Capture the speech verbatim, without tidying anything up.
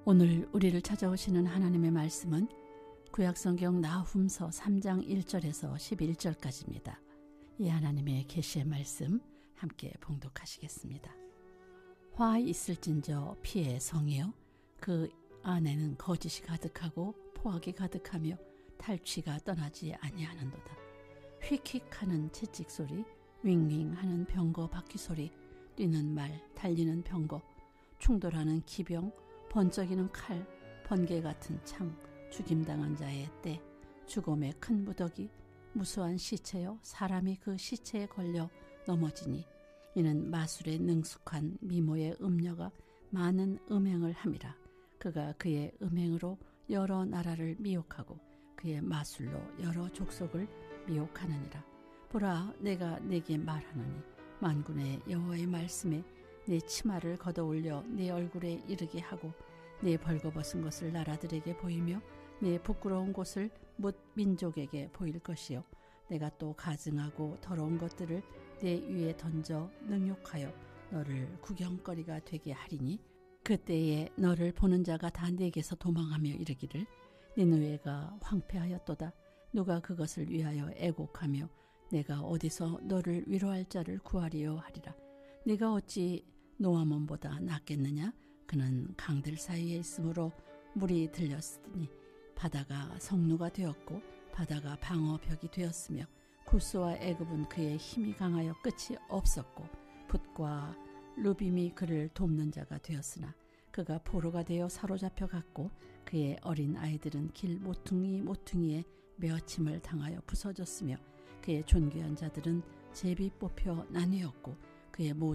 오늘 우리를 찾아오시는 하나님의 말씀은 구약성경 나훔서 삼 장 일 절에서 십일 절까지입니다. 이 하나님의 계시의 말씀 함께 봉독하시겠습니다. 화 있을진저 피의 성이요 그 안에는 거짓이 가득하고 포악이 가득하며 탈취가 떠나지 아니하는도다. 휙휙하는 채찍 소리, 윙윙하는 병거 바퀴 소리, 뛰는 말, 달리는 병거, 충돌하는 기병, 번쩍이는 칼, 번개 같은 창, 죽임당한 자의 때, 죽음의 큰 무더기, 무수한 시체요 사람이 그 시체에 걸려 넘어지니 이는 마술에 능숙한 미모의 음녀가 많은 음행을 함이라. 그가 그의 음행으로 여러 나라를 미혹하고 그의 마술로 여러 족속을 미혹하느니라. 보라, 내가 내게 말하노니 만군의 여호와의 말씀에 내 치마를 걷어올려 내 얼굴에 이르게 하고 내 벌거벗은 것을 나라들에게 보이며 내 부끄러운 곳을 뭇 민족에게 보일 것이요 내가 또 가증하고 더러운 것들을 내 위에 던져 능욕하여 너를 구경거리가 되게 하리니 그때에 너를 보는 자가 다 내게서 도망하며 이르기를 니느웨가 황폐하였도다. 누가 그것을 위하여 애곡하며 내가 어디서 너를 위로할 자를 구하리요 하리라. 네가 어찌 노아몬보다 낫겠느냐? 그는 강들 사이에 있으므로 물이 들렸으니 바다가 성루가 되었고 바다가 방어벽이 되었으며 구스와 애굽은 그의 힘이 강하여 끝이 없었고 붓과 루빔이 그를 돕는 자가 되었으나 그가 포로가 되어 사로잡혀 갔고 그의 어린 아이들은 길 모퉁이 모퉁이에 메어침을 당하여 부서졌으며 그의 존귀한 자들은 제비 뽑혀 나뉘었고 그의 모든